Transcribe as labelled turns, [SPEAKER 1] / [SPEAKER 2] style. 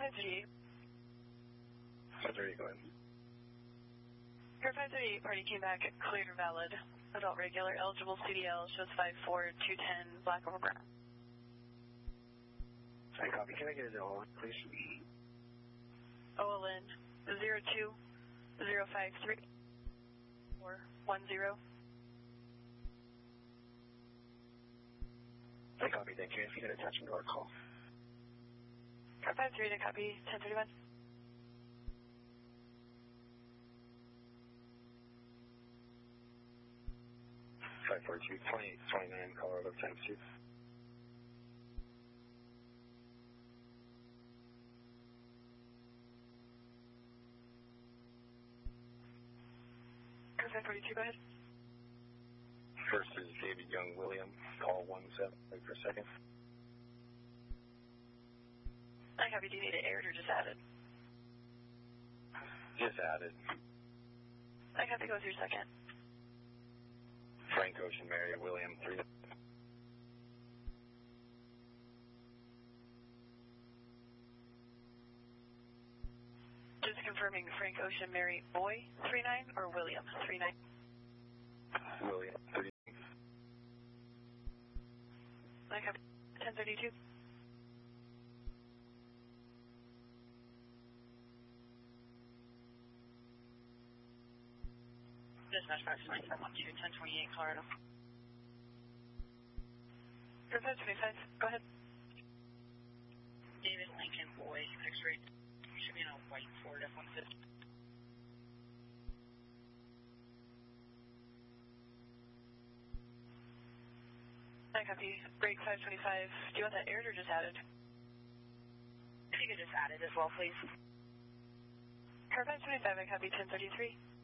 [SPEAKER 1] 538.
[SPEAKER 2] 538, go ahead.
[SPEAKER 1] Air 538 party came back clear, valid. Adult regular, eligible CDL, shows 54210, black over brown.
[SPEAKER 2] Sorry, copy. Can I get his OLN, please?
[SPEAKER 1] OLN 02053 410.
[SPEAKER 2] Sorry, copy. Thank you. If you can attach him to our call.
[SPEAKER 1] Air 538, copy 1031.
[SPEAKER 2] 542 2829 Colorado times 2.
[SPEAKER 1] Air 542, go ahead.
[SPEAKER 2] First is David Young William, call 17, wait for a second.
[SPEAKER 1] I copy. Do you need it aired or just added?
[SPEAKER 2] Just added.
[SPEAKER 1] I copy. Go through second.
[SPEAKER 2] Frank Ocean Mary William 3.
[SPEAKER 1] Just confirming Frank Ocean Mary Boy 39 or William 39?
[SPEAKER 2] William 3.
[SPEAKER 1] I copy. 1032.
[SPEAKER 3] Dispatch box 9412, 1028 Colorado.
[SPEAKER 1] Air 525, go ahead.
[SPEAKER 3] David Lincoln Boy, X-ray. Should be in a white Ford F-150.
[SPEAKER 1] I copy. Break 525. Do you want that aired or just added?
[SPEAKER 3] If you could just add it as well, please.
[SPEAKER 1] Air 525, I copy 1033.